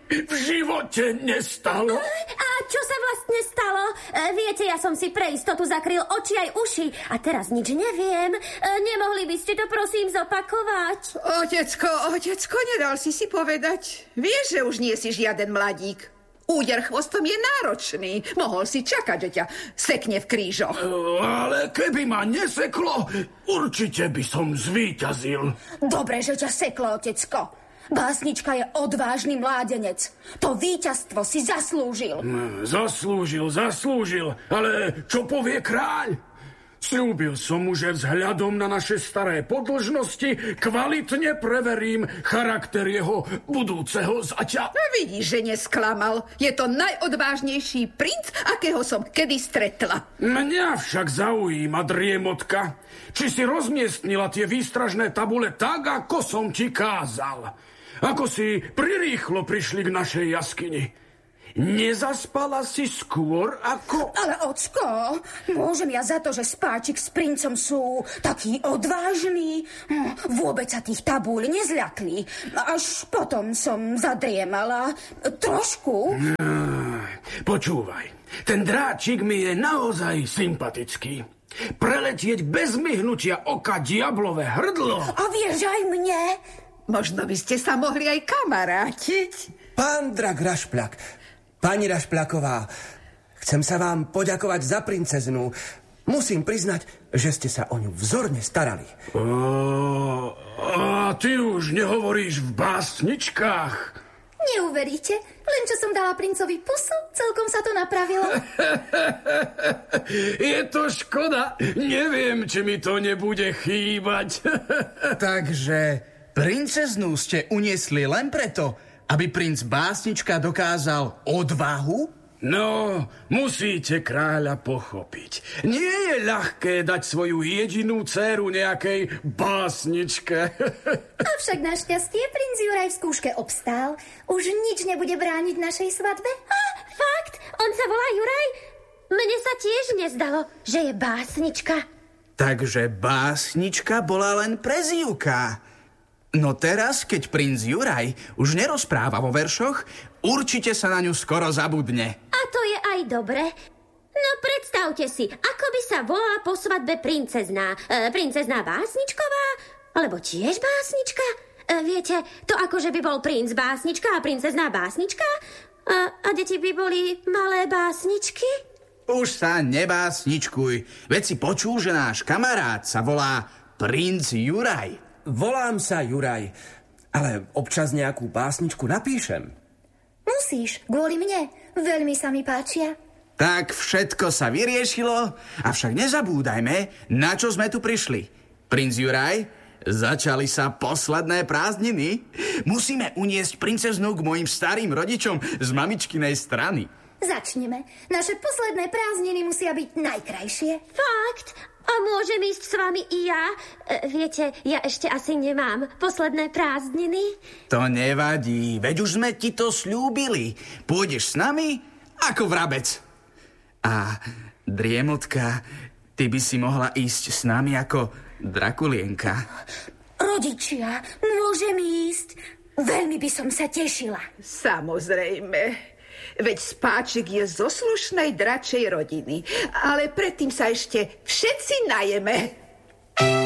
v živote nestalo. A čo sa vlastne stalo? Viete, ja som si pre istotu zakryl oči aj uši a teraz nič neviem. Nemohli by ste to prosím zopakovať? Otecko, nedal si povedať. Vieš, že už nie si žiaden mladík. Úder chvostom je náročný. Mohol si čakať, že ťa sekne v krížoch. Ale keby ma neseklo, určite by som zvíťazil. Dobre, že ťa seklo, otecko. Básnička je odvážny mládenec. To víťazstvo si zaslúžil. Zaslúžil. Ale čo povie kráľ? Sľúbil som mu, že vzhľadom na naše staré podĺžnosti kvalitne preverím charakter jeho budúceho zaťa. Vidíš, že nesklamal. Je to najodvážnejší princ, akého som kedy stretla. Mňa však zaujíma, Driemotka, či si rozmiestnila tie výstražné tabule tak, ako som ti kázal. Ako si prirýchlo prišli k našej jaskyni. Nezaspala si skôr ako... Ale ocko, môžem ja za to, že spáčik s princom sú takí odvážni? Vôbec sa tých tabúľ nezľakli. Až potom som zadriemala. Trošku. Počúvaj, ten dráčik mi je naozaj sympatický. Preletieť bez myhnutia oka diablové hrdlo. A vieš aj mne? Možno by ste sa mohli aj kamarátiť. Pán drak Rašpľak, pani Rašpľaková, chcem sa vám poďakovať za princeznu. Musím priznať, že ste sa o ňu vzorne starali. A ty už nehovoríš v básničkách? Neuveríte, len čo som dala princovi pusu, celkom sa to napravilo. Je to škoda, neviem, či mi to nebude chýbať. Takže princeznú ste uniesli len preto, aby princ Básnička dokázal odvahu? No, musíte kráľa pochopiť. Nie je ľahké dať svoju jedinú dcéru nejakej básničke. Avšak našťastie princ Juraj v skúške obstál. Už nič nebude brániť našej svadbe. Fakt? On sa volá Juraj? Mne sa tiež nezdalo, že je básnička. Takže básnička bola len prezývka. No teraz, keď princ Juraj už nerozpráva vo veršoch, určite sa na ňu skoro zabudne. A to je aj dobre. No predstavte si, ako by sa volala po svadbe princezná. Princezná básničková? Alebo tiež básnička? Viete, to akože by bol princ básnička a princezná básnička? A deti by boli malé básničky? Už sa nebásničkuj. Veď si počul, že náš kamarát sa volá princ Juraj. Volám sa Juraj, ale občas nejakú básničku napíšem. Musíš, kvôli mne. Veľmi sa mi páčia. Tak všetko sa vyriešilo, avšak nezabúdajme, na čo sme tu prišli. Princ Juraj, začali sa posledné prázdniny. Musíme uniesť princeznú k mojim starým rodičom z mamičkinej strany. Začneme. Naše posledné prázdniny musia byť najkrajšie. Fakt? A môžem ísť s vami i ja? Viete, ja ešte asi nemám posledné prázdniny. To nevadí, veď už sme ti to sľúbili. Pôjdeš s nami ako vrabec. A Driemotka, ty by si mohla ísť s nami ako Drakulienka. Rodičia, môžem ísť? Veľmi by som sa tešila. Samozrejme. Veď spáčik je zo slušnej dračej rodiny. Ale predtým sa ešte všetci najeme.